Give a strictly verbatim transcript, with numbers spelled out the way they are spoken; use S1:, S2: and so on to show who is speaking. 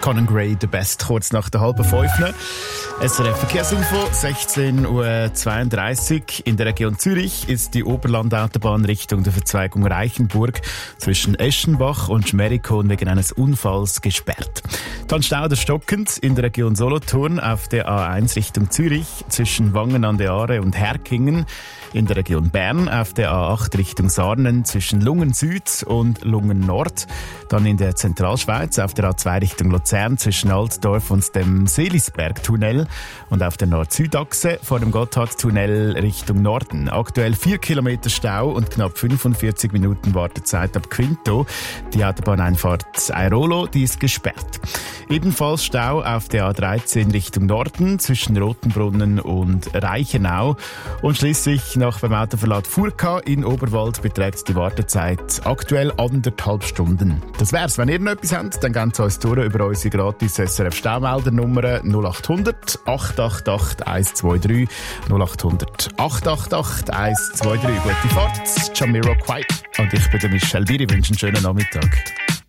S1: Conan Gray, The Best, kurz nach der halben fünf. S R F Verkehrsinfo, sechzehn Uhr zweiunddreißig. In der Region Zürich ist die Oberlandautobahn Richtung der Verzweigung Reichenburg zwischen Eschenbach und Schmerikon wegen eines Unfalls gesperrt. Dann Stau stockend in der Region Solothurn auf der A eins Richtung Zürich zwischen Wangen an der Aare und Herkingen. In der Region Bern auf der A acht Richtung Sarnen zwischen Lungen Süd und Lungen Nord. Dann in der Zentralschweiz auf der A zwei Richtung Luzern zwischen Altdorf und dem Seelisberg-Tunnel. Und auf der Nord-Süd-Achse vor dem Gotthardtunnel Richtung Norden. Aktuell vier Kilometer Stau und knapp fünfundvierzig Minuten Wartezeit ab Quinto. Die Autobahneinfahrt Airolo, die ist gesperrt. Ebenfalls Stau auf der A dreizehn Richtung Norden zwischen Rotenbrunnen und Reichenau. Und schließlich noch beim Autoverlad Furka in Oberwald beträgt die Wartezeit aktuell anderthalb Stunden. Das wär's. Wenn ihr noch etwas habt, dann geht es uns durch über unsere gratis S R F Staumeldernummer null acht hundert acht acht acht eins zwei drei null acht hundert acht acht acht eins zwei drei. Gute Fahrt, Jamiroquai. Und ich bin der Michel Biri, wünsche einen schönen Nachmittag.